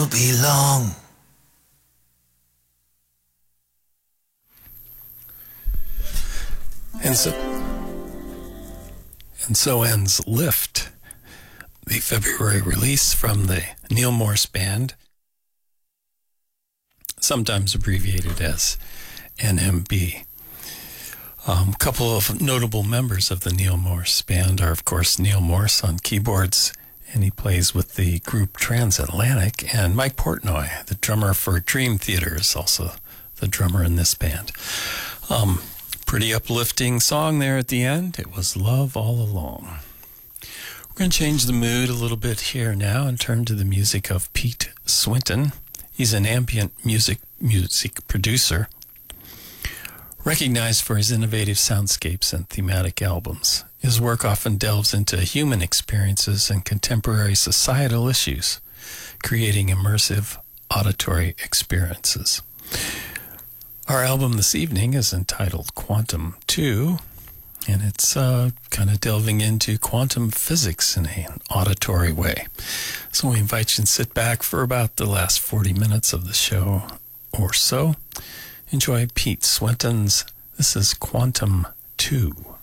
Be long. And so ends Lift, the February release from the Neal Morse Band, sometimes abbreviated as NMB. A couple of notable members of the Neal Morse Band are, of course, Neal Morse on keyboards, and he plays with the group Transatlantic, and Mike Portnoy, the drummer for Dream Theater, is also the drummer in this band. Pretty uplifting song there at the end. It was Love All Along. We're going to change the mood a little bit here now and turn to the music of Pete Swinton. He's an ambient music producer, recognized for his innovative soundscapes and thematic albums. His work often delves into human experiences and contemporary societal issues, creating immersive auditory experiences. Our album this evening is entitled Quantum 2, and it's kind of delving into quantum physics in an auditory way. So we invite you to sit back for about the last 40 minutes of the show or so. Enjoy Pete Swinton's This is Quantum 2.